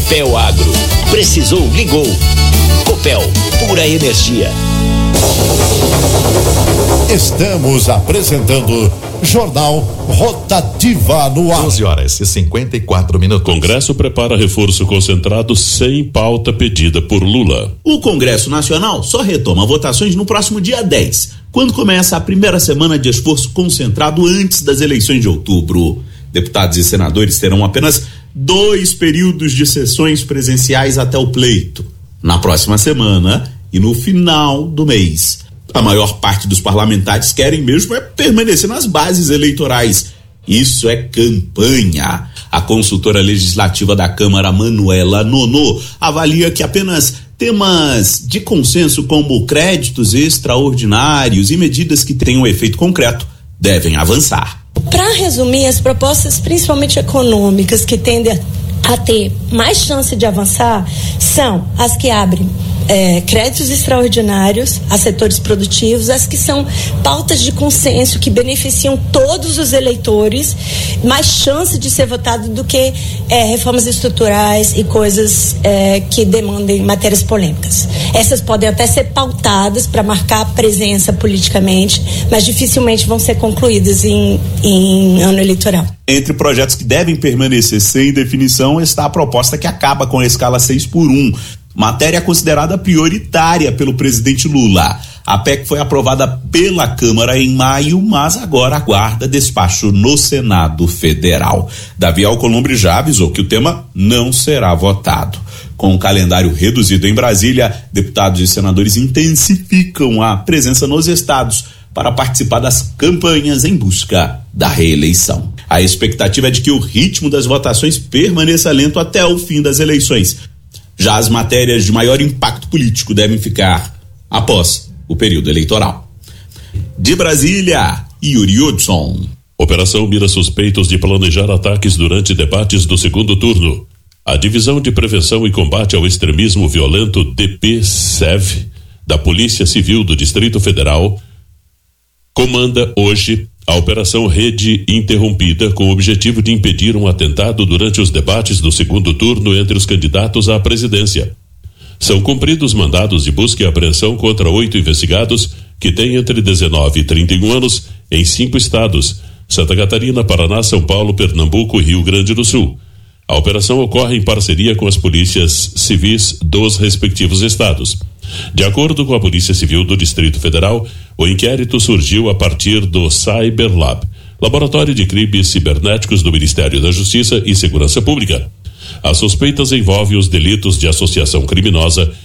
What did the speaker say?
Copel Agro. Precisou, ligou. Copel, pura energia. Estamos apresentando Jornal Rotativa no ar. 11h54. Congresso prepara reforço concentrado sem pauta pedida por Lula. O Congresso Nacional só retoma votações no próximo dia 10, quando começa a primeira semana de esforço concentrado antes das eleições de outubro. Deputados e senadores terão apenas 2 períodos de sessões presenciais até o pleito, na próxima semana e no final do mês. A maior parte dos parlamentares querem mesmo permanecer nas bases eleitorais. Isso é campanha. A consultora legislativa da Câmara, Manuela Nono, avalia que apenas temas de consenso como créditos extraordinários e medidas que tenham efeito concreto devem avançar. Para resumir, as propostas, principalmente econômicas, que tendem a ter mais chance de avançar, são as que abrem créditos extraordinários a setores produtivos, as que são pautas de consenso que beneficiam todos os eleitores, mais chance de ser votado do que reformas estruturais e coisas que demandem matérias polêmicas. Essas podem até ser pautadas para marcar presença politicamente, mas dificilmente vão ser concluídas em ano eleitoral. Entre projetos que devem permanecer sem definição está a proposta que acaba com a escala 6x1, matéria considerada prioritária pelo presidente Lula. A PEC foi aprovada pela Câmara em maio, mas agora aguarda despacho no Senado Federal. Davi Alcolumbre já avisou que o tema não será votado. Com o calendário reduzido em Brasília, deputados e senadores intensificam a presença nos estados para participar das campanhas em busca da reeleição. A expectativa é de que o ritmo das votações permaneça lento até o fim das eleições. Já as matérias de maior impacto político devem ficar após o período eleitoral. De Brasília, Yuri Hudson. Operação mira suspeitos de planejar ataques durante debates do segundo turno. A Divisão de Prevenção e Combate ao Extremismo Violento, DPSEV, da Polícia Civil do Distrito Federal, comanda hoje a Operação Rede Interrompida, com o objetivo de impedir um atentado durante os debates do segundo turno entre os candidatos à presidência. São cumpridos mandados de busca e apreensão contra 8 investigados que têm entre 19 e 31 anos em 5 estados: Santa Catarina, Paraná, São Paulo, Pernambuco e Rio Grande do Sul. A operação ocorre em parceria com as polícias civis dos respectivos estados. De acordo com a Polícia Civil do Distrito Federal, o inquérito surgiu a partir do Cyberlab, Laboratório de Crimes Cibernéticos do Ministério da Justiça e Segurança Pública. As suspeitas envolvem os delitos de associação criminosa